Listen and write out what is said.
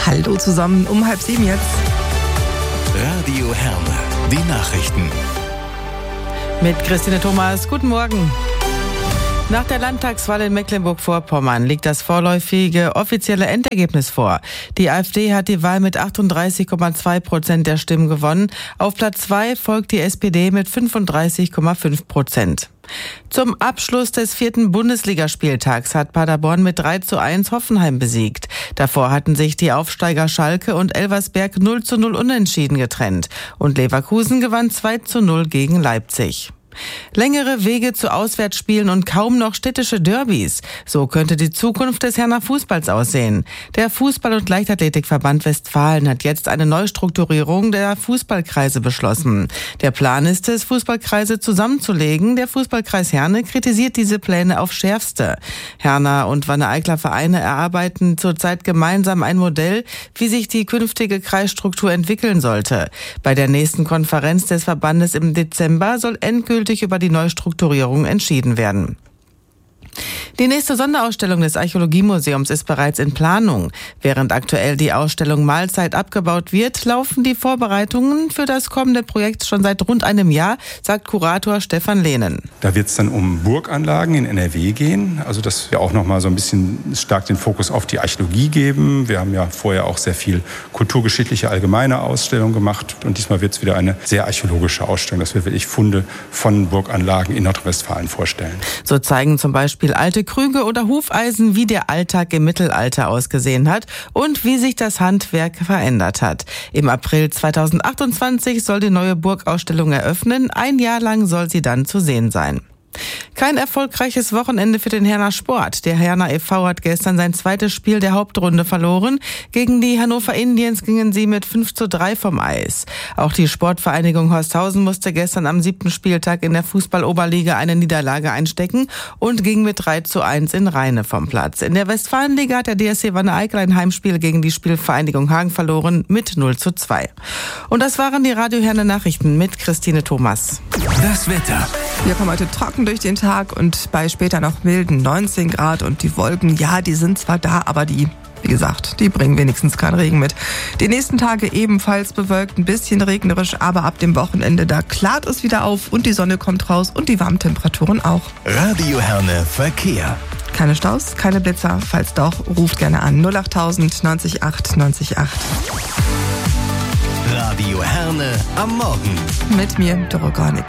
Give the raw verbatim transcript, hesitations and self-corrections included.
Hallo zusammen, um halb sieben jetzt. Radio Herne, die Nachrichten. Mit Christine Thomas, guten Morgen. Nach der Landtagswahl in Mecklenburg-Vorpommern liegt das vorläufige offizielle Endergebnis vor. Die AfD hat die Wahl mit achtunddreißig Komma zwei Prozent der Stimmen gewonnen. Auf Platz zwei folgt die S P D mit fünfunddreißig Komma fünf Prozent. Zum Abschluss des vierten Bundesligaspieltags hat Paderborn mit drei zu eins Hoffenheim besiegt. Davor hatten sich die Aufsteiger Schalke und Elversberg null zu null unentschieden getrennt. Und Leverkusen gewann zwei zu null gegen Leipzig. Längere Wege zu Auswärtsspielen und kaum noch städtische Derbys. So könnte die Zukunft des Herner Fußballs aussehen. Der Fußball- und Leichtathletikverband Westfalen hat jetzt eine Neustrukturierung der Fußballkreise beschlossen. Der Plan ist es, Fußballkreise zusammenzulegen. Der Fußballkreis Herne kritisiert diese Pläne aufs Schärfste. Herner und Wanne-Eicler Vereine erarbeiten zurzeit gemeinsam ein Modell, wie sich die künftige Kreisstruktur entwickeln sollte. Bei der nächsten Konferenz des Verbandes im Dezember soll endgültig über die Neustrukturierung entschieden werden. Die nächste Sonderausstellung des Archäologiemuseums ist bereits in Planung. Während aktuell die Ausstellung Mahlzeit abgebaut wird, laufen die Vorbereitungen für das kommende Projekt schon seit rund einem Jahr, sagt Kurator Stefan Lehnen. Da wird es dann um Burganlagen in N R W gehen, also dass wir auch noch mal so ein bisschen stark den Fokus auf die Archäologie geben. Wir haben ja vorher auch sehr viel kulturgeschichtliche allgemeine Ausstellungen gemacht und diesmal wird es wieder eine sehr archäologische Ausstellung, dass wir wirklich Funde von Burganlagen in Nordrhein-Westfalen vorstellen. So zeigen zum Beispiel alte Krüge oder Hufeisen, wie der Alltag im Mittelalter ausgesehen hat und wie sich das Handwerk verändert hat. Im April zweitausendachtundzwanzig soll die neue Burgausstellung eröffnen. Ein Jahr lang soll sie dann zu sehen sein. Kein erfolgreiches Wochenende für den Herner Sport. Der Herner e V hat gestern sein zweites Spiel der Hauptrunde verloren. Gegen die Hannover Indians gingen sie mit fünf zu drei vom Eis. Auch die Sportvereinigung Horsthausen musste gestern am siebten Spieltag in der Fußball-Oberliga eine Niederlage einstecken und ging mit drei zu eins in Rheine vom Platz. In der Westfalenliga hat der D S C Wanne-Eicler ein Heimspiel gegen die Spielvereinigung Hagen verloren mit null zu zwei. Und das waren die Radio Herne Nachrichten mit Christine Thomas. Das Wetter. Wir kommen heute trocken durch den Tag und bei später noch milden neunzehn Grad und die Wolken, ja, die sind zwar da, aber die, wie gesagt, die bringen wenigstens keinen Regen mit. Die nächsten Tage ebenfalls bewölkt, ein bisschen regnerisch, aber ab dem Wochenende, da klart es wieder auf und die Sonne kommt raus und die warmen Temperaturen auch. Radio Herne Verkehr. Keine Staus, keine Blitzer, falls doch, ruft gerne an null achttausend neunzig acht neunzig acht. Radio Herne am Morgen. Mit mir, Doro Gornik.